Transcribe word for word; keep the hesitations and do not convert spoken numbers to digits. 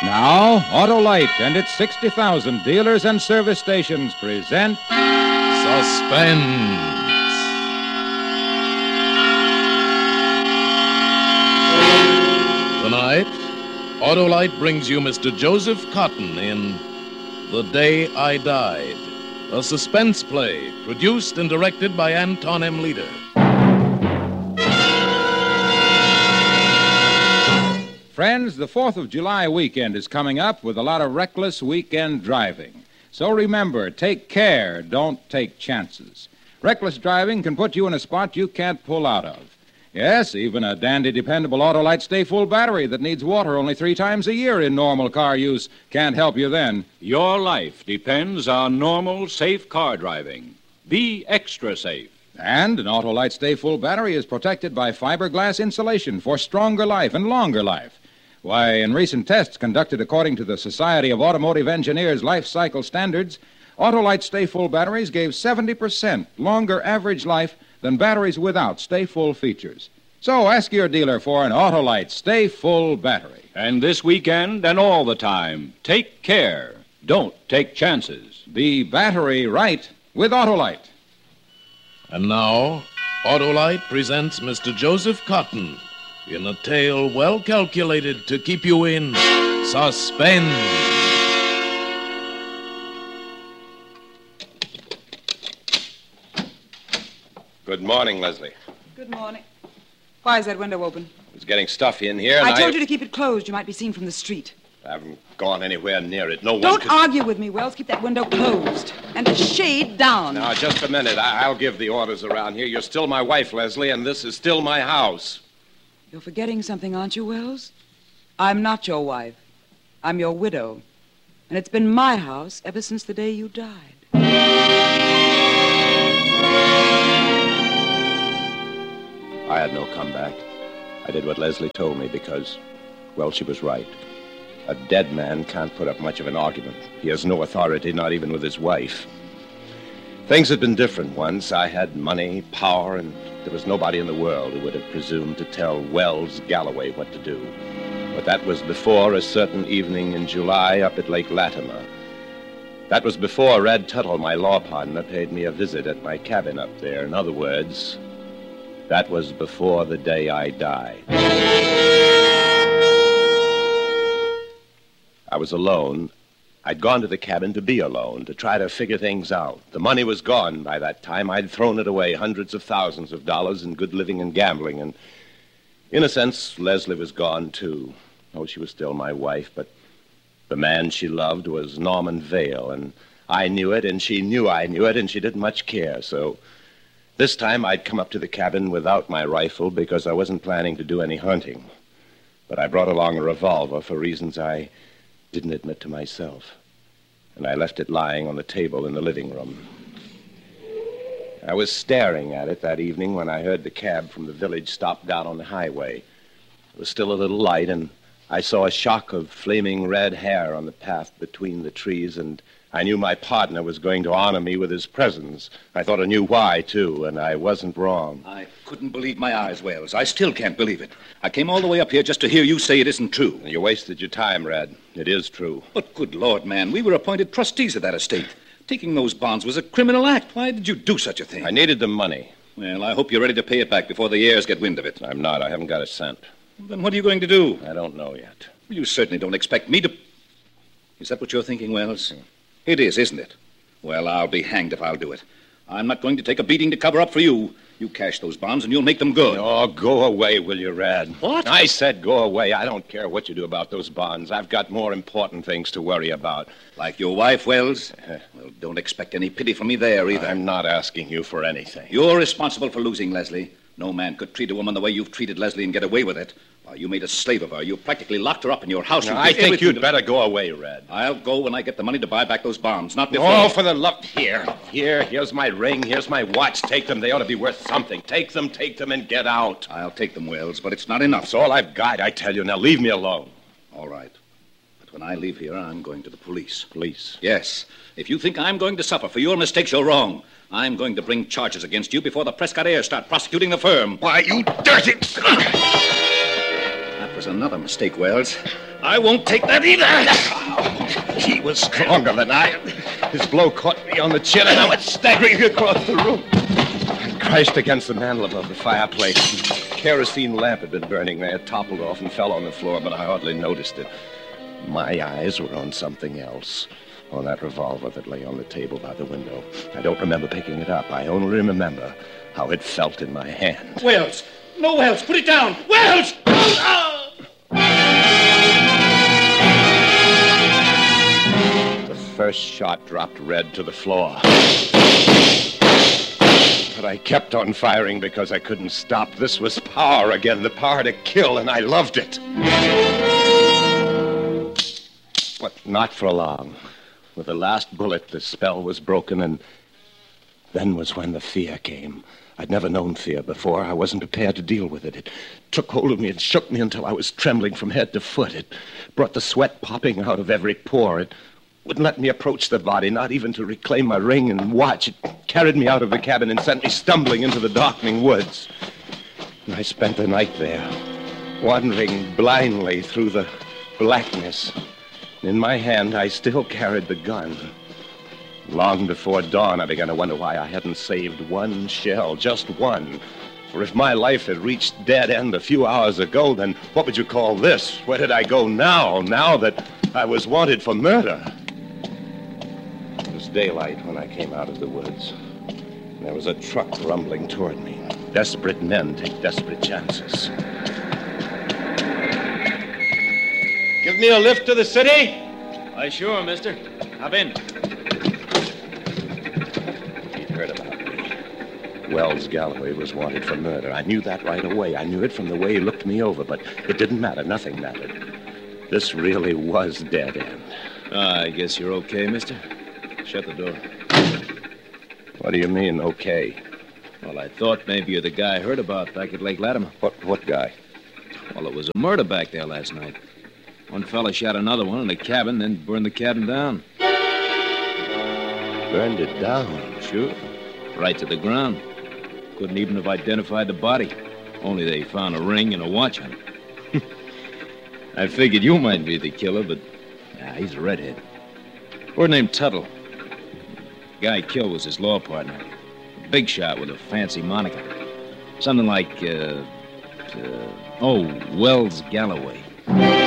Now, Autolite and its sixty thousand dealers and service stations present Suspense. Tonight, Autolite brings you Mister Joseph Cotton in The Day I Died, a suspense play produced and directed by Anton M. Leader. Friends, the fourth of July weekend is coming up with a lot of reckless weekend driving. So remember, take care, don't take chances. Reckless driving can put you in a spot you can't pull out of. Yes, even a dandy, dependable Autolite Stay-Full battery that needs water only three times a year in normal car use can't help you then. Your life depends on normal, safe car driving. Be extra safe. And an Autolite Stay-Full battery is protected by fiberglass insulation for stronger life and longer life. Why, in recent tests conducted according to the Society of Automotive Engineers life cycle standards, Autolite Stay-Full batteries gave seventy percent longer average life than batteries without Stay-Full features. So ask your dealer for an Autolite Stay-Full battery. And this weekend and all the time, take care. Don't take chances. Be battery right with Autolite. And now, Autolite presents Mister Joseph Cotton in a tale well calculated to keep you in suspense. Good morning, Leslie. Good morning. Why is that window open? It was getting stuffy in here, and I I... told you to keep it closed. You might be seen from the street. I haven't gone anywhere near it. No one Don't could... argue with me, Wells. Keep that window closed. And the shade down. Now, just a minute. I- I'll give the orders around here. You're still my wife, Leslie, and this is still my house. You're forgetting something, aren't you, Wells? I'm not your wife. I'm your widow. And it's been my house ever since the day you died. I had no comeback. I did what Leslie told me because, well, she was right. A dead man can't put up much of an argument. He has no authority, not even with his wife. Things had been different once. I had money, power, and there was nobody in the world who would have presumed to tell Wells Galloway what to do. But that was before a certain evening in July up at Lake Latimer. That was before Red Tuttle, my law partner, paid me a visit at my cabin up there. In other words, that was before the day I died. I was alone. I'd gone to the cabin to be alone, to try to figure things out. The money was gone by that time. I'd thrown it away, hundreds of thousands of dollars in good living and gambling. And in a sense, Leslie was gone, too. Oh, she was still my wife, but the man she loved was Norman Vail, and I knew it, and she knew I knew it, and she didn't much care. So this time I'd come up to the cabin without my rifle because I wasn't planning to do any hunting. But I brought along a revolver for reasons I didn't admit to myself. And I left it lying on the table in the living room. I was staring at it that evening when I heard the cab from the village stop down on the highway. It was still a little light, and I saw a shock of flaming red hair on the path between the trees, and I knew my partner was going to honor me with his presence. I thought I knew why, too, and I wasn't wrong. I couldn't believe my eyes, Wells. I still can't believe it. I came all the way up here just to hear you say it isn't true. You wasted your time, Red. It is true. But good Lord, man, we were appointed trustees of that estate. Taking those bonds was a criminal act. Why did you do such a thing? I needed the money. Well, I hope you're ready to pay it back before the heirs get wind of it. I'm not. I haven't got a cent. Then what are you going to do? I don't know yet. You certainly don't expect me to... Is that what you're thinking, Wells? Hmm. It is, isn't it? Well, I'll be hanged if I'll do it. I'm not going to take a beating to cover up for you. You cash those bonds and you'll make them good. Oh, go away, will you, Red? What? I said go away. I don't care what you do about those bonds. I've got more important things to worry about. Like your wife, Wells? Well, don't expect any pity from me there, either. I'm not asking you for anything. You're responsible for losing Leslie. No man could treat a woman the way you've treated Leslie and get away with it. Why, you made a slave of her. You practically locked her up in your house. Now, You I did think everything you'd to... better go away, Red. I'll go when I get the money to buy back those bonds, not before. Oh, for the love... Here, here, here's my ring, here's my watch. Take them. They ought to be worth something. Take them, take them, and get out. I'll take them, Wells, but it's not enough. That's all I've got, I tell you. Now, leave me alone. All right. But when I leave here, I'm going to the police. Police? Yes. If you think I'm going to suffer for your mistakes, you're wrong. I'm going to bring charges against you before the Prescott heirs start prosecuting the firm. Why, you dirty... After was another mistake, Wells. I won't take that either. He was stronger than I. His blow caught me on the chin, and I went staggering across the room. I crashed against the mantel above the fireplace. The kerosene lamp had been burning there. It toppled off and fell on the floor, but I hardly noticed it. My eyes were on something else, on that revolver that lay on the table by the window. I don't remember picking it up. I only remember how it felt in my hand. Wells! No, Wells! Put it down! Wells! Ah! The first shot dropped Red to the floor. But I kept on firing because I couldn't stop. This was power again, the power to kill, and I loved it. But not for long. With the last bullet, the spell was broken, and then was when the fear came. I'd never known fear before. I wasn't prepared to deal with it. It took hold of me and shook me until I was trembling from head to foot. It brought the sweat popping out of every pore. It wouldn't let me approach the body, not even to reclaim my ring and watch. It carried me out of the cabin and sent me stumbling into the darkening woods. And I spent the night there, wandering blindly through the blackness. In my hand, I still carried the gun. Long before dawn, I began to wonder why I hadn't saved one shell, just one. For if my life had reached dead end a few hours ago, then what would you call this? Where did I go now, now that I was wanted for murder? It was daylight when I came out of the woods. There was a truck rumbling toward me. Desperate men take desperate chances. Give me a lift to the city? Why, sure, mister. Hop in. He'd heard about me. Wells Galloway was wanted for murder. I knew that right away. I knew it from the way he looked me over, but it didn't matter. Nothing mattered. This really was dead end. Ah, I guess you're okay, mister. Shut the door. What do you mean, okay? Well, I thought maybe you're the guy I heard about back at Lake Latimer. What, what guy? Well, it was a murder back there last night. One fella shot another one in the cabin, then burned the cabin down. Burned it down? Sure. Right to the ground. Couldn't even have identified the body. Only they found a ring and a watch on it. I figured you might be the killer, but nah, he's a redhead. Word named Tuttle. The guy he killed was his law partner. A big shot with a fancy moniker. Something like, uh, uh oh, Wells Galloway.